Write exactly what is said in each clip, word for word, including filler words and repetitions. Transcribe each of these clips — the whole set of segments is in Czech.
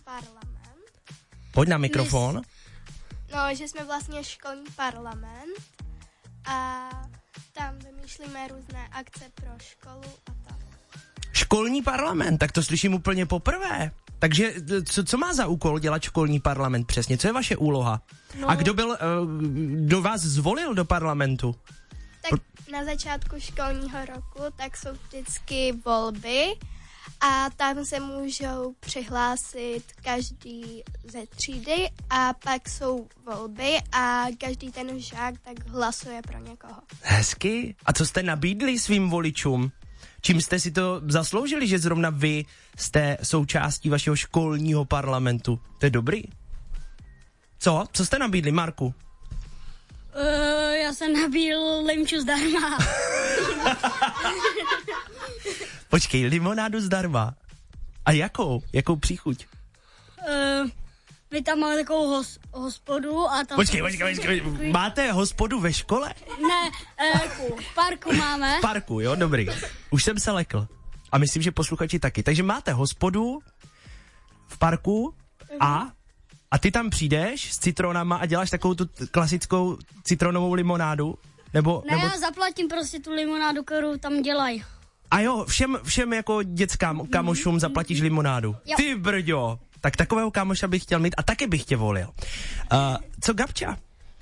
parlament. Pojď na mikrofon. My, no, že jsme vlastně školní parlament a tam vymýšlíme různé akce pro školu a tak. Školní parlament, tak to slyším úplně poprvé. Takže co, co má za úkol dělat školní parlament přesně? Co je vaše úloha? No. A kdo byl, kdo vás zvolil do parlamentu? Tak na začátku školního roku tak jsou vždycky volby a tam se můžou přihlásit každý ze třídy a pak jsou volby a každý ten žák tak hlasuje pro někoho. Hezky. A co jste nabídli svým voličům? Čím jste si to zasloužili, že zrovna vy jste součástí vašeho školního parlamentu? To je dobrý. Co? Co jste nabídli, Marku? Uh, já jsem nabídl limču zdarma. Počkej, limonádu zdarma. A jakou? Jakou příchuť? Uh, vy tam máte takovou hos, hospodu a tam... Počkej, počkej, počkej, máte hospodu ve škole? Ne, uh, v parku máme. V parku, jo, dobrý. Už jsem se lekl. A myslím, že posluchači taky. Takže máte hospodu v parku a... A ty tam přijdeš s citronama a děláš takovou tu klasickou citronovou limonádu? Nebo, ne, nebo... já zaplatím prostě tu limonádu, kterou tam dělají. A jo, všem, všem jako dětskám, kamošům zaplatíš limonádu. Jo. Ty brďo, tak takového kamoša bych chtěl mít a taky bych tě volil. Uh, co Gabča?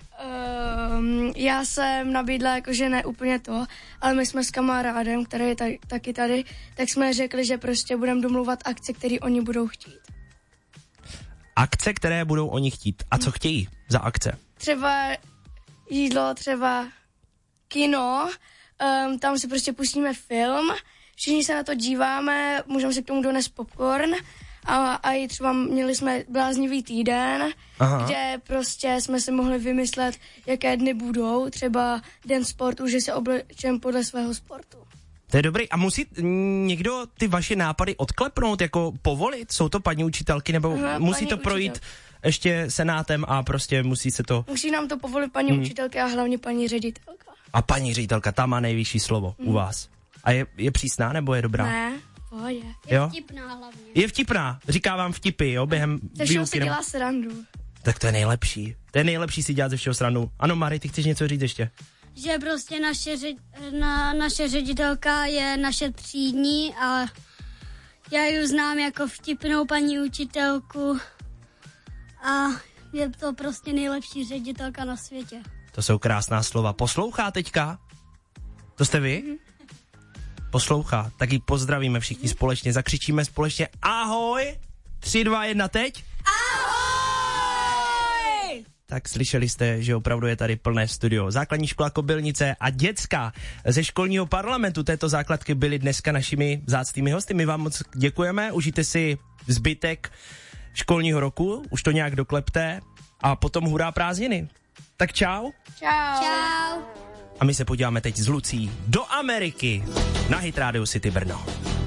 Um, já jsem nabídla jakože ne úplně to, ale my jsme s kamarádem, který je tady, taky tady, tak jsme řekli, že prostě budeme domluvat akce, které oni budou chtít. Akce, které budou oni chtít. A co chtějí za akce? Třeba jídlo, třeba kino, um, tam si prostě pustíme film, všichni se na to díváme, můžeme si k tomu donést popcorn a, a i třeba měli jsme bláznivý týden, aha, kde prostě jsme si mohli vymyslet, jaké dny budou, třeba den sportu, že se oblečeme podle svého sportu. To je dobrý. A musí někdo ty vaše nápady odklepnout, jako povolit? Jsou to paní učitelky, nebo aha, musí to projít učitel. ještě senátem a prostě musí se to... Musí nám to povolit paní hmm. učitelky a hlavně paní ředitelka. A paní ředitelka, ta má nejvyšší slovo hmm. u vás. A je, je přísná, nebo je dobrá? Ne, pohodě. Je jo? vtipná hlavně. Je vtipná, říká vám vtipy, jo, během Ze všeho si dělá srandu. Tak to je nejlepší. To je nejlepší si dělat ze všeho srandu. Ano, Mari, ty chceš něco říct ještě? Že prostě naše, na, naše ředitelka je naše třídní a já ji znám jako vtipnou paní učitelku a je to prostě nejlepší ředitelka na světě. To jsou krásná slova. Poslouchá teďka? To jste vy? Mm-hmm. Poslouchá. Tak ji pozdravíme všichni mm-hmm. společně. Zakřičíme společně ahoj. Tři, dva, jedna, teď. Tak slyšeli jste, že opravdu je tady plné studio. Základní škola Kobylnice a děcka ze školního parlamentu této základky byli dneska našimi vzácnými hosty. My vám moc děkujeme, užijte si zbytek školního roku, už to nějak doklepte a potom hurá prázdniny. Tak čau. Čau. Čau. A my se podíváme teď s Lucí do Ameriky na Hit Radio City Brno.